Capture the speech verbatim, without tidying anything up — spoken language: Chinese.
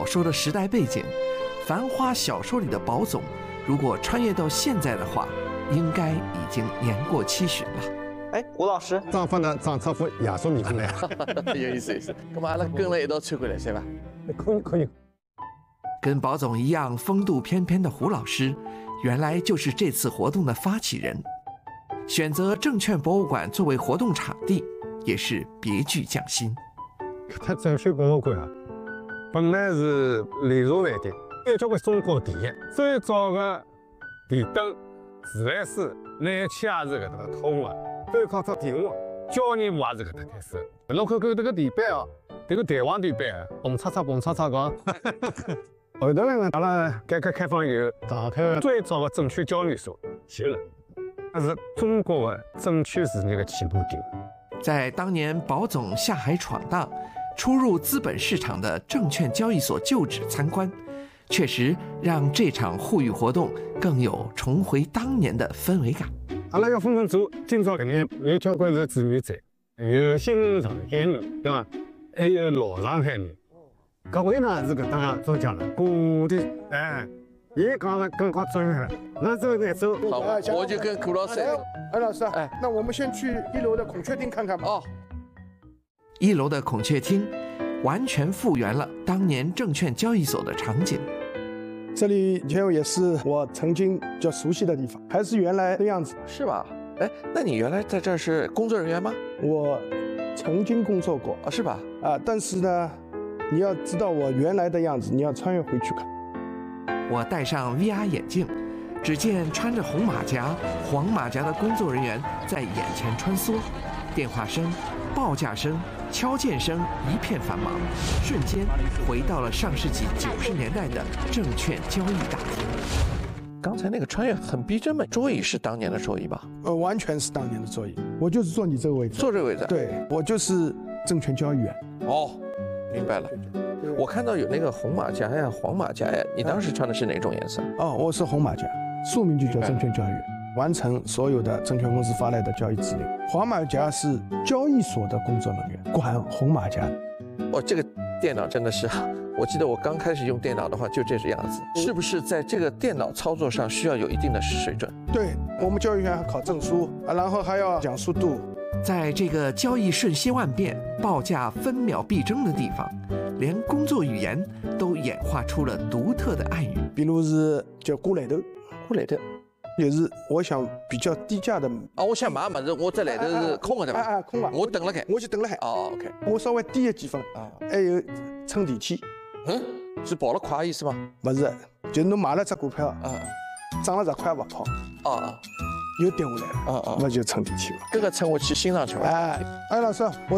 说的时代背景，《繁花》小说里的宝总，如果穿越到现在的话，应该已经年过七旬了。 哎，吴老师， 张发呢？张超夫亚说明白了， 有意思，有意思。那么阿拉跟了一道穿过来，是吧？ 可以，可以。 跟宝总一样风度翩翩的胡老师，原来就是这次活动的发起人。选择证券博物馆作为活动场地，也是别具匠心。 它证券博物馆啊，本来是连锁饭店，有交关中国第一，最早的电灯、自来水、燃气也是搿搭通的，都靠这电话、交易部也是搿搭开始。侬看看这个地板哦，这个弹簧地板，蹦擦擦蹦擦擦讲。后头呢，阿拉改革开放以后，打开了最早的证券交易所，行了，那是中国的证券事业的起步点。 在当年宝总下海闯荡，初入资本市场的证券交易所旧址参观，确实让这场互娱活动更有重回当年的氛围感。 阿拉要分分做，今朝搿眼有交关是志愿者，有新上海人，对伐？还有老上海人。各位呢是搿搭做讲了，古的哎，伊讲了更加专业了。那走呢走， 好，我就跟顾老师。 哎，老师，哎，那我们先去一楼的孔雀厅看看吧。 哦， 一楼的孔雀厅完全复原了当年证券交易所的场景。 这里以前也是我曾经比较熟悉的地方，还是原来的样子。 是吧？哎，那你原来在这儿是工作人员吗？ 我曾经工作过啊，是吧？ 啊，但是呢，你要知道我原来的样子，你要穿越回去看。 我戴上 V R 眼镜，只见穿着红马甲、黄马甲的工作人员在眼前穿梭，电话声、报价声、敲键声一片繁忙，瞬间回到了上世纪九十年代的证券交易大厅。 刚才那个穿越很逼真嘛，桌椅是当年的桌椅吧？ 呃，完全是当年的座椅，我就是坐你这个位置， 坐这个位置。 对，我就是证券交易员。 哦，明白了。我看到有那个红马甲呀、黄马甲呀，你当时穿的是哪种颜色？ 哦，我是红马甲，宿命就叫证券交易员，完成所有的证券公司发来的交易指令。黄马甲是交易所的工作人员，管红马甲。 哦，这个电脑真的是，我记得我刚开始用电脑的话就这个样子，是不是在这个电脑操作上需要有一定的水准？ 对，我们交易员还考证书啊，然后还要讲速度。 在这个交易瞬息万变、报价分秒必争的地方，连工作语言都演化出了独特的暗语。 比如是叫过来头， 过来头， 就是我想比较低价的啊，我想买么子，我这来头是空的对吧？ 啊啊，空的， 我等了开， 我就等了海。 哦 ，OK， 我稍微低了几分啊，还有乘地气。 嗯，是跑了快意思吗？ 不是，就是侬买了只股票啊， 涨了十块不跑， 啊， 又跌下来了， 啊啊， 那就乘地气了。 这个乘我去欣赏去吧。 哎，哎，老师，我。